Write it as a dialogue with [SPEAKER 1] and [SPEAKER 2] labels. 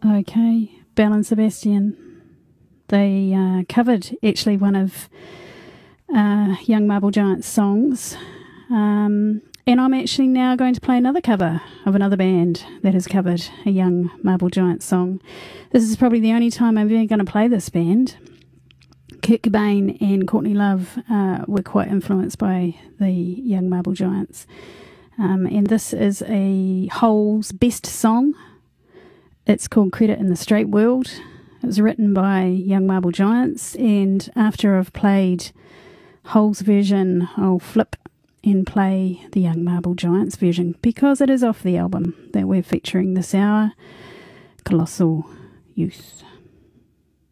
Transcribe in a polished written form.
[SPEAKER 1] Okay, Belle and Sebastian. They covered actually one of Young Marble Giants' songs. And I'm actually now going to play another cover of another band that has covered a Young Marble Giants song. This is probably the only time I'm ever going to play this band. Kurt Cobain and Courtney Love were quite influenced by the Young Marble Giants. And this is a Hole's best song. It's called Credit in the Straight World. It was written by Young Marble Giants, and after I've played Hole's version, I'll flip and play the Young Marble Giants version because it is off the album that we're featuring this hour, Colossal Youth.